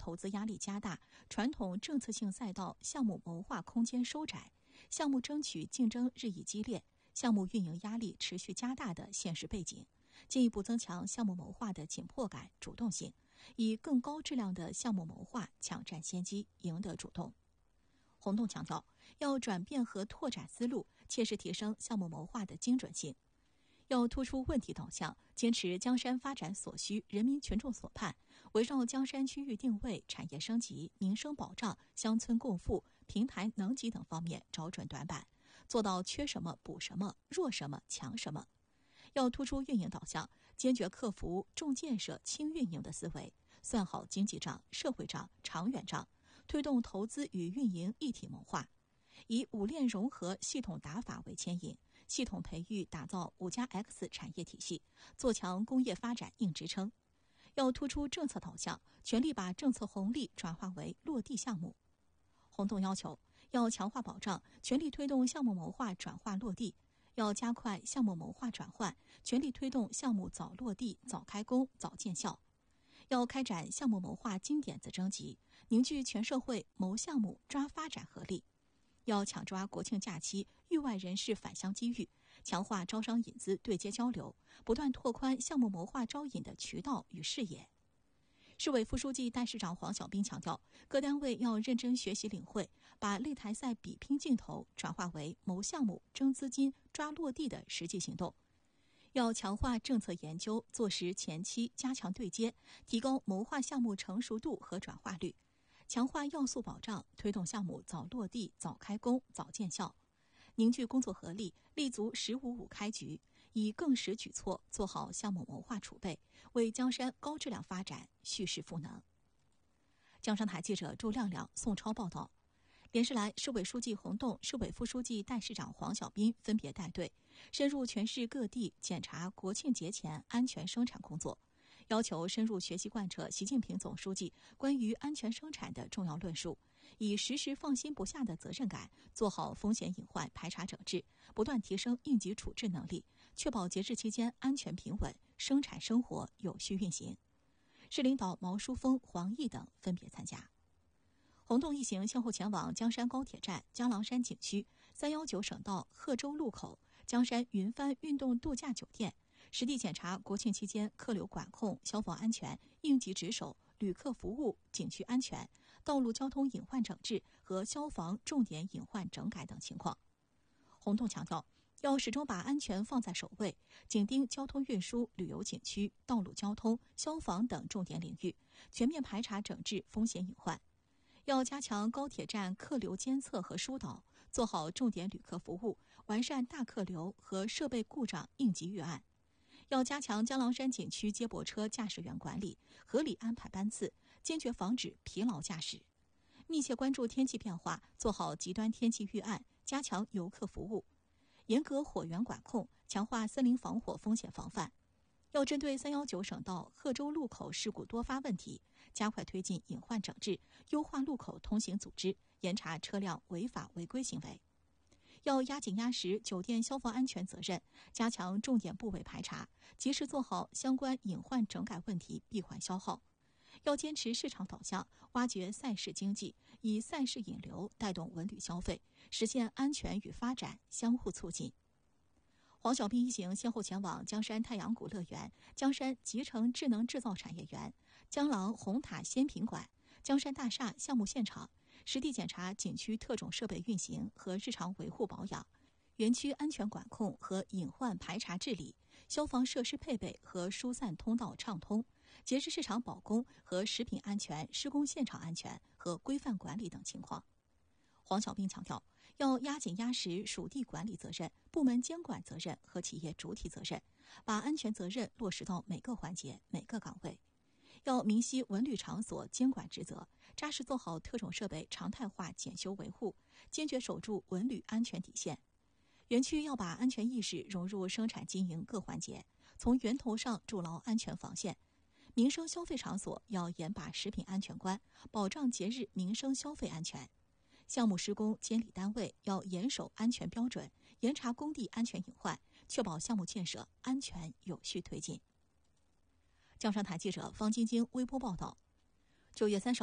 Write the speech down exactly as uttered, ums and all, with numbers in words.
投资压力加大，传统政策性赛道项目谋划空间收窄，项目争取竞争日益激烈，项目运营压力持续加大的现实背景，进一步增强项目谋划的紧迫感、主动性，以更高质量的项目谋划抢占先机，赢得主动。洪栋强调，要转变和拓展思路，切实提升项目谋划的精准性。要突出问题导向，坚持江山发展所需、人民群众所盼，围绕江山区域定位、产业升级、民生保障、乡村共富、平台能级等方面找准短板，做到缺什么补什么、弱什么强什么。要突出运营导向，坚决克服重建设轻运营的思维，算好经济账、社会账、长远账，推动投资与运营一体谋划，以五链融合系统打法为牵引，系统培育打造五加 X 产业体系，做强工业发展硬支撑。要突出政策导向，全力把政策红利转化为落地项目。洪栋要求，要强化保障，全力推动项目谋划转化落地，要加快项目谋划转换，全力推动项目早落地、早开工、早见效。要开展项目谋划金点子征集，凝聚全社会谋项目、抓发展合力。要抢抓国庆假期域外人士返乡机遇，强化招商引资对接交流，不断拓宽项目谋划招引的渠道与视野。市委副书记、代市长黄小斌强调，各单位要认真学习领会，把擂台赛比拼劲头转化为谋项目、争资金、抓落地的实际行动。要强化政策研究，做实前期，加强对接，提高谋划项目成熟度和转化率，强化要素保障，推动项目早落地、早开工、早见效。凝聚工作合力，立足“十五五”开局，以更实举措做好项目谋划储备，为江山高质量发展蓄势赋能。江商台记者朱亮亮、宋超报道。连日来，市委书记洪栋、市委副书记、代市长黄小斌分别带队深入全市各地检查国庆节前安全生产工作，要求深入学习贯彻习近平总书记关于安全生产的重要论述，以时时放心不下的责任感，做好风险隐患排查整治，不断提升应急处置能力，确保节日期间安全平稳，生产生活有序运行。市领导毛书峰、黄毅等分别参加。洪栋一行先后前往江山高铁站、江郎山景区、三一九省道贺州路口、江山云帆运动度假酒店，实地检查国庆期间客流管控、消防安全、应急值守、旅客服务、景区安全、道路交通隐患整治和消防重点隐患整改等情况。洪栋强调，要始终把安全放在首位，紧盯交通运输、旅游景区、道路交通、消防等重点领域，全面排查整治风险隐患。要加强高铁站客流监测和疏导，做好重点旅客服务，完善大客流和设备故障应急预案。要加强江郎山景区接驳车驾驶员管理，合理安排班次，坚决防止疲劳驾驶。密切关注天气变化，做好极端天气预案，加强游客服务。严格火源管控，强化森林防火风险防范。要针对三一九省道贺州路口事故多发问题，加快推进隐患整治，优化路口通行组织，严查车辆违法违规行为。要压紧压实酒店消防安全责任，加强重点部位排查，及时做好相关隐患整改问题闭环消耗。要坚持市场导向，挖掘赛事经济，以赛事引流带动文旅消费，实现安全与发展相互促进。黄小斌一行先后前往江山太阳谷乐园、江山集成智能制造产业园、江郎红塔鲜品馆、江山大厦项目现场，实地检查景区特种设备运行和日常维护保养、园区安全管控和隐患排查治理、消防设施配备和疏散通道畅通、节日市场保供和食品安全、施工现场安全和规范管理等情况。黄小斌强调，要压紧压实属地管理责任、部门监管责任和企业主体责任，把安全责任落实到每个环节、每个岗位。要明晰文旅场所监管职责，扎实做好特种设备常态化检修维护，坚决守住文旅安全底线。园区要把安全意识融入生产经营各环节，从源头上筑牢安全防线。民生消费场所要严把食品安全关，保障节日民生消费安全。项目施工监理单位要严守安全标准，严查工地安全隐患，确保项目建设安全有序推进。江商台记者方晶晶微波报道。九月三十